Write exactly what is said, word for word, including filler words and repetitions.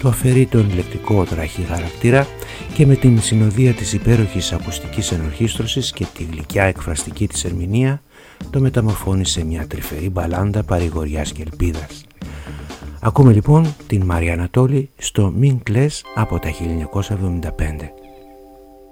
του αφαιρεί τον λεκτικό τραχή χαρακτήρα και με την συνοδεία της υπέροχης ακουστικής ενορχήστρωσης και τη γλυκιά εκφραστική της ερμηνεία το μεταμορφώνει σε μια τρυφερή μπαλάντα παρηγοριάς και ελπίδας. Ακούμε λοιπόν την Μαρία Ανατόλη στο «Μην κλαις» από τα χίλια εννιακόσια εβδομήντα πέντε.